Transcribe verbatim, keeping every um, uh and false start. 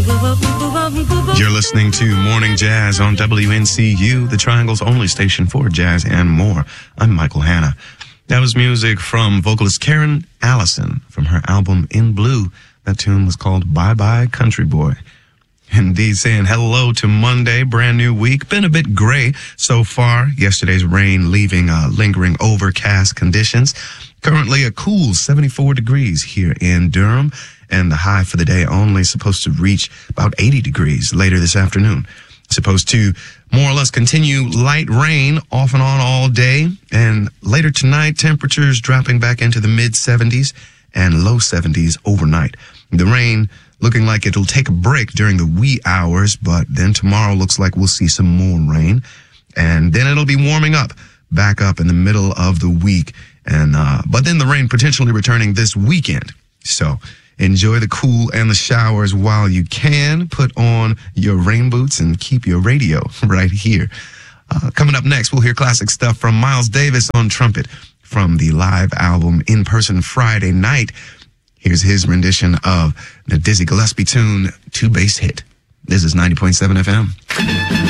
You're listening to Morning Jazz on W N C U, the Triangle's only station for jazz and more. I'm Michael Hanna. That was music from vocalist Karen Allison from her album In Blue. That tune was called Bye Bye Country Boy. Indeed, saying hello to Monday, brand new week. Been a bit gray so far. Yesterday's rain leaving uh, lingering overcast conditions. Currently a cool seventy-four degrees here in Durham, and the high for the day only supposed to reach about eighty degrees later this afternoon. Supposed to more or less continue light rain off and on all day, and later tonight temperatures dropping back into the mid seventies and low seventies overnight. The rain looking like it'll take a break during the wee hours, but then tomorrow looks like we'll see some more rain, and then it'll be warming up back up in the middle of the week, and uh but then the rain potentially returning this weekend. So enjoy the cool and the showers while you can. Put on your rain boots and keep your radio right here. Uh, coming up next, we'll hear classic stuff from Miles Davis on trumpet from the live album In Person Friday Night. Here's his rendition of the Dizzy Gillespie tune, Two Bass Hit. This is ninety point seven F M.